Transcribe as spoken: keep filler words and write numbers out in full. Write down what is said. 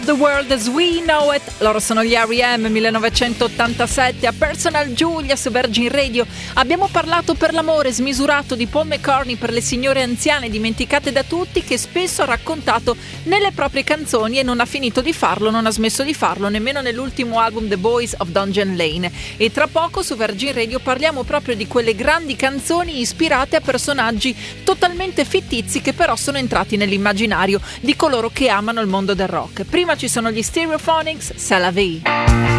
The World as We Know It. Loro sono gli R E M. Millenovecentottantasette a Personal Julia su Virgin Radio. Abbiamo parlato per l'amore smisurato di Paul McCartney per le signore anziane dimenticate da tutti, che spesso ha raccontato nelle proprie canzoni e non ha finito di farlo, non ha smesso di farlo nemmeno nell'ultimo album The Boys of Dungeon Lane. E tra poco su Virgin Radio parliamo proprio di quelle grandi canzoni ispirate a personaggi totalmente fittizi che però sono entrati nell'immaginario di coloro che amano il mondo del rock. Prima ci sono gli Stereophonics, C'est la vie.